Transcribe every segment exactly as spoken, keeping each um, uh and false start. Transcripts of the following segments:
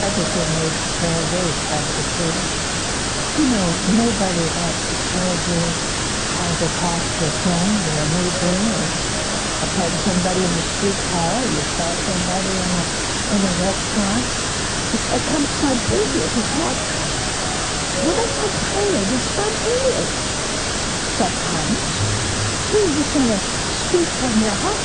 everything needs prayer very complicated. You know, nobody has to tell you how to talk to a friend or a neighbor or talk to somebody in the streetcar or you saw somebody in a, in a restaurant. It, it comes spontaneous. It's natural. Well, that's how prayer is spontaneous. Sometimes you're just going to speak from your heart.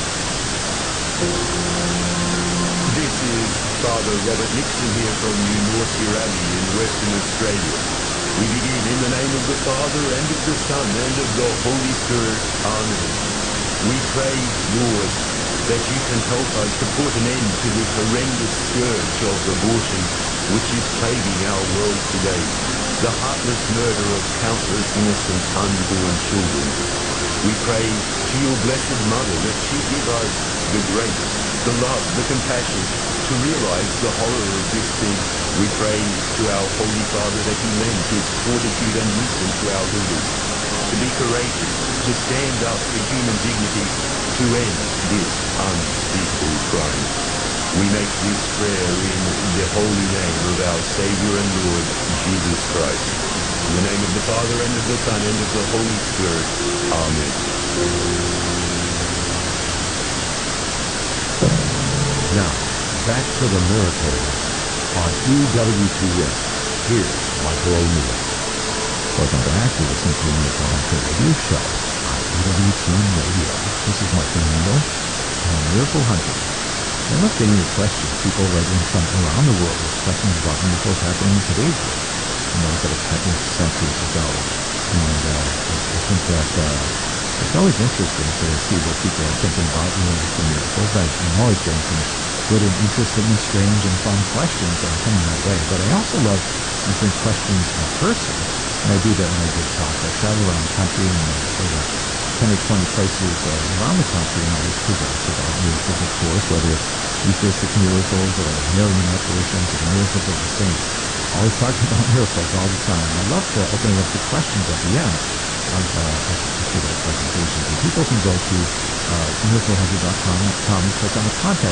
This is Father Robert Nixon here from New Norcia Abbey in Western Australia. We begin in the name of the Father, and of the Son, and of the Holy Spirit. Amen. We pray, Lord, that you can help us to put an end to this horrendous scourge of abortion which is plaguing our world today, the heartless murder of countless innocent unborn children. We pray to your Blessed Mother that she give us the grace, the love, the compassion to realize the horror of this thing. We pray to our Holy Father that he lend his fortitude and wisdom to our leaders, to be courageous, to stand up for human dignity, to end this unspeakable crime. We make this prayer in the holy name of our Savior and Lord, Jesus Christ. In the name of the Father, and of the Son, and of the Holy Spirit. Amen. Now, back to the miracles on E W T S. Here's Michael O'Neill. Welcome back to the Simply Miracle Hunter Radio Show on E W T N Radio. This is Michael O'Neill on Miracle Hunter. I love getting your questions. People writing from around the world with questions about miracles happening in today's world, and those that have happened centuries ago. And uh, I think that uh, it's always interesting to see what people are thinking about related to miracles. I, I'm always getting some good and interesting and strange and fun questions that are coming my way. But I also love answering questions in person. And I do that when I give talks. I travel around the country and I go to ten or twenty places uh, around the country and always present about miracles, of course, whether it's Eucharistic miracles or Marian apparitions or miracles of the saints. Always talking about miracles all the time. And I love to open it up to questions at the end of uh, a particular presentation. And people can go to uh, miracle hunter dot com and click on the contact